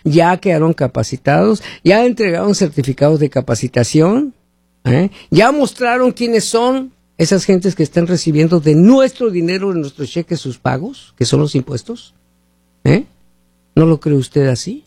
ya quedaron capacitados, ya entregaron certificados de capacitación, ya mostraron quiénes son esas gentes que están recibiendo de nuestro dinero, de nuestros cheques, sus pagos, que son los impuestos. ¿No lo cree usted así?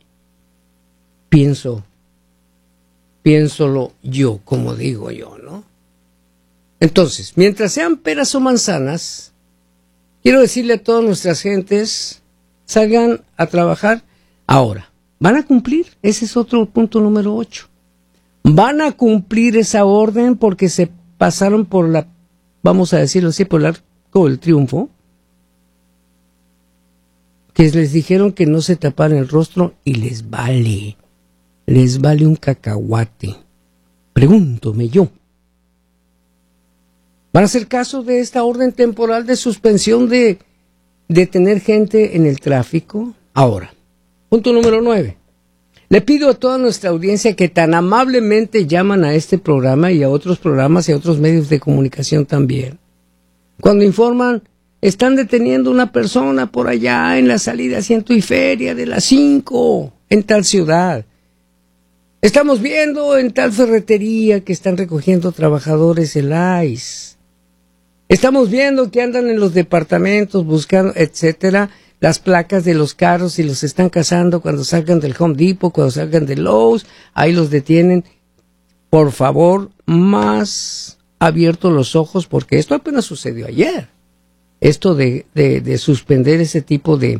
Piénsolo yo, como digo yo, ¿no? Entonces, mientras sean peras o manzanas, quiero decirle a todas nuestras gentes, salgan a trabajar ahora. ¿Van a cumplir? Ese es otro punto número 8. Van a cumplir esa orden porque se pasaron por la, vamos a decirlo así, por el arco del triunfo, que les dijeron que no se taparan el rostro y les vale un cacahuate. Pregúntome yo. ¿Van a hacer caso de esta orden temporal de suspensión de tener gente en el tráfico? Ahora, punto número 9. Le pido a toda nuestra audiencia que tan amablemente llaman a este programa y a otros programas y a otros medios de comunicación también, cuando informan, están deteniendo una persona por allá en la salida Ciento y Feria de las 5 en tal ciudad. Estamos viendo en tal ferretería que están recogiendo trabajadores el ICE. Estamos viendo que andan en los departamentos buscando, etcétera, las placas de los carros y los están cazando cuando salgan del Home Depot, cuando salgan de Lowe's, ahí los detienen. Por favor, más abiertos los ojos, porque esto apenas sucedió ayer. Esto de suspender ese tipo de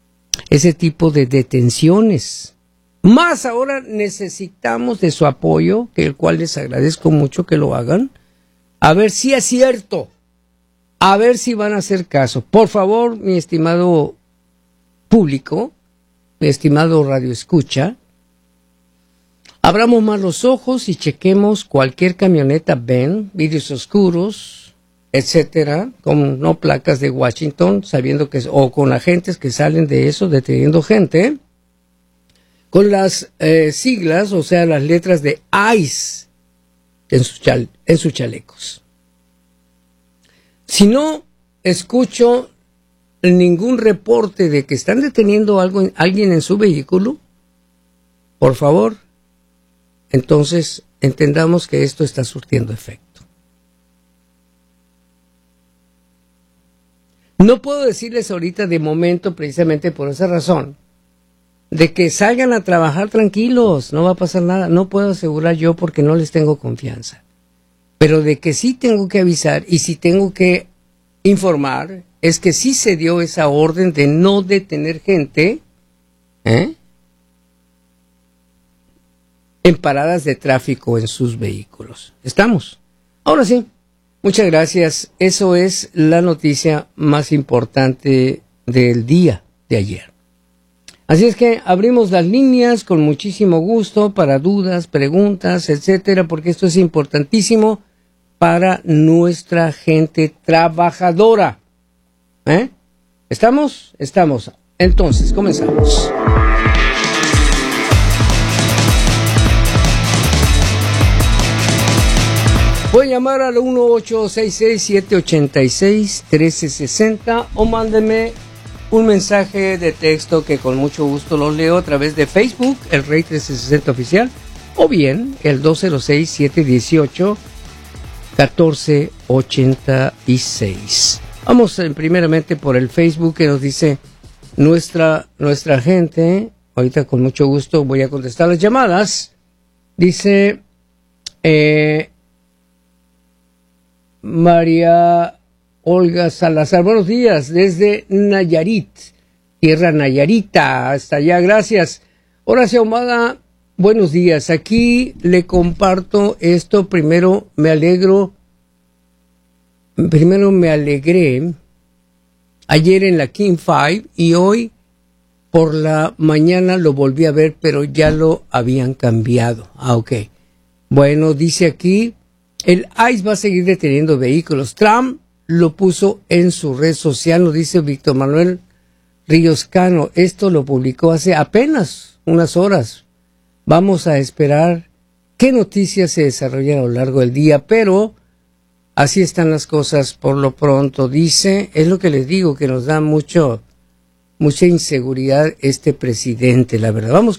detenciones. Más ahora necesitamos de su apoyo, que el cual les agradezco mucho que lo hagan, a ver si es cierto, a ver si van a hacer caso. Por favor, mi estimado público, mi estimado radioescucha, abramos más los ojos y chequemos cualquier camioneta Ven, vidrios oscuros, etcétera, con no placas de Washington, sabiendo que o con agentes que salen de eso, deteniendo gente, con las siglas, o sea, las letras de ICE en sus chalecos. Si no escucho ningún reporte de que están deteniendo alguien en su vehículo, por favor, entonces entendamos que esto está surtiendo efecto. No puedo decirles ahorita de momento, precisamente por esa razón, de que salgan a trabajar tranquilos, no va a pasar nada. No puedo asegurar yo porque no les tengo confianza. Pero de que sí tengo que avisar y sí tengo que informar, es que sí se dio esa orden de no detener gente en paradas de tráfico en sus vehículos. ¿Estamos? Ahora sí, muchas gracias. Eso es la noticia más importante del día de ayer. Así es que abrimos las líneas con muchísimo gusto para dudas, preguntas, etcétera, porque esto es importantísimo para nuestra gente trabajadora. ¿Estamos? Estamos. Entonces, comenzamos. Pueden llamar al 1-866-786-1360 o mándenme un mensaje de texto que con mucho gusto lo leo a través de Facebook, el Rey 1360 Oficial, o bien el 206-718-1486. Vamos primeramente por el Facebook, que nos dice nuestra gente. Ahorita con mucho gusto voy a contestar las llamadas. Dice María Olga Salazar, buenos días, desde Nayarit, tierra Nayarita, hasta allá, gracias. Horacio Ahumada, buenos días, aquí le comparto esto. Primero me alegré ayer en la King 5 y hoy por la mañana lo volví a ver, pero ya lo habían cambiado. Ok. Bueno, dice aquí, el ICE va a seguir deteniendo vehículos. Trump lo puso en su red social, nos dice Víctor Manuel Ríos Cano. Esto lo publicó hace apenas unas horas. Vamos a esperar qué noticias se desarrollan a lo largo del día, pero así están las cosas por lo pronto. Dice, es lo que les digo, que nos da mucha inseguridad este presidente, la verdad. Vamos